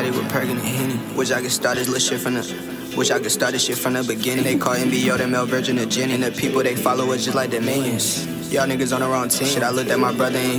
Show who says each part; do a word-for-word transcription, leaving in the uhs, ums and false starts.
Speaker 1: caddy with Perkin and Henny. Wish I could start this little shit from the. Wish I could start this shit from the beginning. They call N B O the Mel Virgin of Jenny. And the people they follow us just like the minions. Y'all niggas on the wrong team. Shit, I looked at my brother and